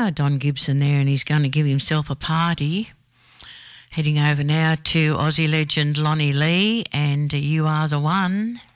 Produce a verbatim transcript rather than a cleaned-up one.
Ah, Don Gibson there, and he's going to give himself a party. Heading over now to Aussie legend Lonnie Lee and uh, You Are the One.